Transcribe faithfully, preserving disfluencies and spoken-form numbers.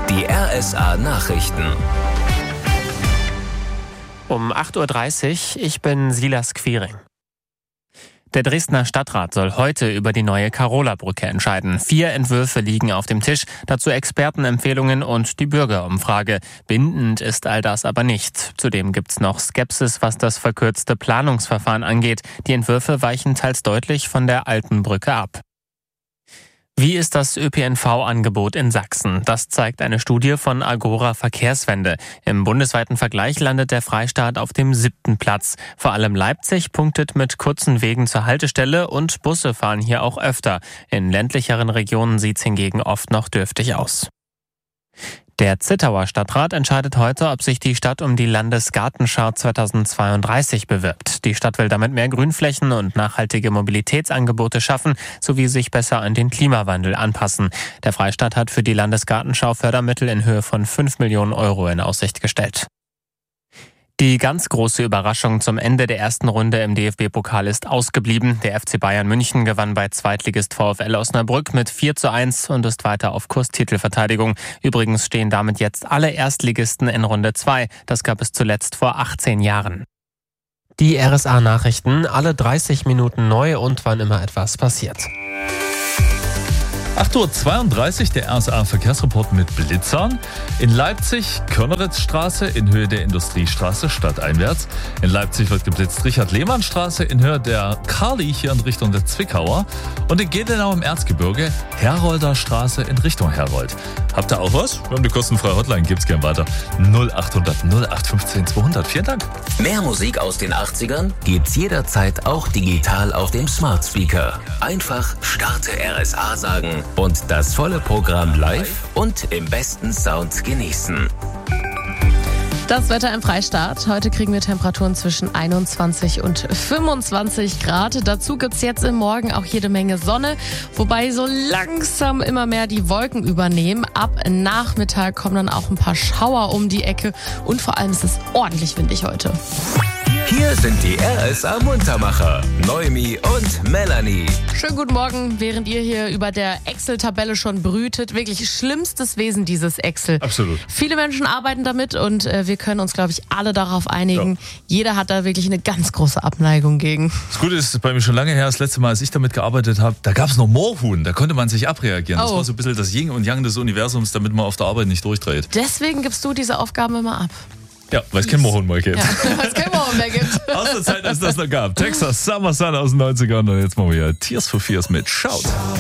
Die R S A-Nachrichten. Um acht Uhr dreißig, ich bin Silas Quiring. Der Dresdner Stadtrat soll heute über die neue Karola-Brücke entscheiden. Vier Entwürfe liegen auf dem Tisch, dazu Expertenempfehlungen und die Bürgerumfrage. Bindend ist all das aber nicht. Zudem gibt's noch Skepsis, was das verkürzte Planungsverfahren angeht. Die Entwürfe weichen teils deutlich von der alten Brücke ab. Wie ist das Ö P N V-Angebot in Sachsen? Das zeigt eine Studie von Agora Verkehrswende. Im bundesweiten Vergleich landet der Freistaat auf dem siebten Platz. Vor allem Leipzig punktet mit kurzen Wegen zur Haltestelle und Busse fahren hier auch öfter. In ländlicheren Regionen sieht's hingegen oft noch dürftig aus. Der Zittauer Stadtrat entscheidet heute, ob sich die Stadt um die Landesgartenschau zweitausendzweiunddreißig bewirbt. Die Stadt will damit mehr Grünflächen und nachhaltige Mobilitätsangebote schaffen, sowie sich besser an den Klimawandel anpassen. Der Freistaat hat für die Landesgartenschau Fördermittel in Höhe von fünf Millionen Euro in Aussicht gestellt. Die ganz große Überraschung zum Ende der ersten Runde im D F B-Pokal ist ausgeblieben. Der F C Bayern München gewann bei Zweitligist VfL Osnabrück mit vier zu eins und ist weiter auf Kurs Titelverteidigung. Übrigens stehen damit jetzt alle Erstligisten in Runde zwei. Das gab es zuletzt vor achtzehn Jahren. Die R S A-Nachrichten, alle dreißig Minuten neu und wann immer etwas passiert. acht Uhr zweiunddreißig, der R S A-Verkehrsreport mit Blitzern. In Leipzig, Körneritzstraße in Höhe der Industriestraße stadteinwärts. In Leipzig wird geblitzt Richard-Lehmann-Straße in Höhe der Karli hier in Richtung der Zwickauer. Und in Gelenau im Erzgebirge Herolder Straße in Richtung Herold. Habt ihr auch was? Wir haben eine kostenfreie Hotline, gibt's gern weiter. null achthundert null acht fünfzehn zweihundert. Vielen Dank. Mehr Musik aus den achtzigern gibt's jederzeit auch digital auf dem Smart Speaker. Einfach Starte R S A sagen und das volle Programm live und im besten Sound genießen. Das Wetter im Freistaat. Heute kriegen wir Temperaturen zwischen einundzwanzig und fünfundzwanzig Grad. Dazu gibt's jetzt im Morgen auch jede Menge Sonne, wobei so langsam immer mehr die Wolken übernehmen. Ab Nachmittag kommen dann auch ein paar Schauer um die Ecke und vor allem ist es ordentlich windig heute. Hier sind die R S A-Muntermacher, Noemi und Melanie. Schönen guten Morgen, während ihr hier über der Excel-Tabelle schon brütet. Wirklich schlimmstes Wesen, dieses Excel. Absolut. Viele Menschen arbeiten damit und äh, wir können uns, glaube ich, alle darauf einigen. Ja. Jeder hat da wirklich eine ganz große Abneigung gegen. Das Gute ist, bei mir schon lange her, das letzte Mal, als ich damit gearbeitet habe, da gab es noch Moorhuhn, da konnte man sich abreagieren. Oh. Das war so ein bisschen das Yin und Yang des Universums, damit man auf der Arbeit nicht durchdreht. Deswegen gibst du diese Aufgaben immer ab. Ja, weil es kein Moorhuhn mehr gibt. Ja, weil es kein Moorhuhn mehr gibt. Aus der Zeit, als das noch gab. Texas Summer Sun aus den neunzigern und jetzt machen wir hier Tears for Fears mit Shout.